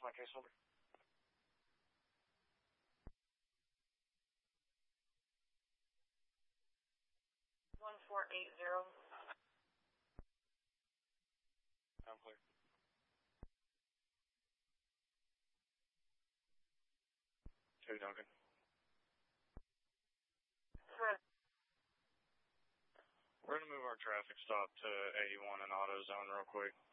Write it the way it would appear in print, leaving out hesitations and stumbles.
my case holder. 1480. I'm clear. Two Duncan. Fred. We're going to move our traffic stop to 81 in AutoZone real quick.